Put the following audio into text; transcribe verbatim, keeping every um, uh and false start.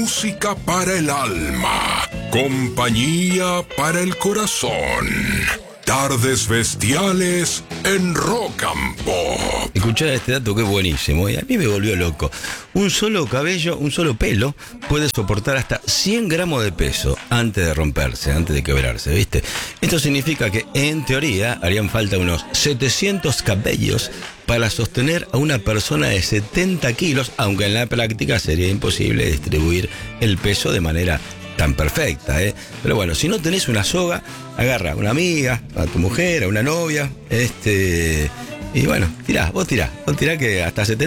música para el alma, compañía para el corazón. Tardes bestiales en Rock and Pop. Escuchá este dato que es buenísimo y a mí me volvió loco. Un solo cabello, un solo pelo puede soportar hasta cien gramos de peso antes de romperse, antes de quebrarse, ¿viste? Esto significa que en teoría harían falta unos setecientos cabellos para sostener a una persona de setenta kilos, aunque en la práctica sería imposible distribuir el peso de manera tan perfecta, ¿eh? Pero bueno, si no tenés una soga, agarra a una amiga, a tu mujer, a una novia, este, y bueno, tirá, vos tirá, vos tirá que hasta setenta